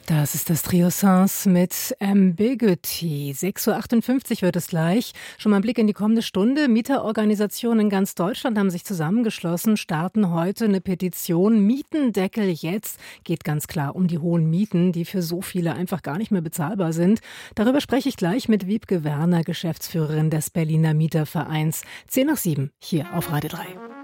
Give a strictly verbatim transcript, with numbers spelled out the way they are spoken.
Das ist das Trio Sens mit Ambiguity. sechs Uhr achtundfünfzig wird es gleich. Schon mal ein Blick in die kommende Stunde. Mieterorganisationen in ganz Deutschland haben sich zusammengeschlossen, starten heute eine Petition. Mietendeckel jetzt. Geht ganz klar um die hohen Mieten, die für so viele einfach gar nicht mehr bezahlbar sind. Darüber spreche ich gleich mit Wiebke Werner, Geschäftsführerin des Berliner Mietervereins. zehn nach sieben hier auf Radio drei.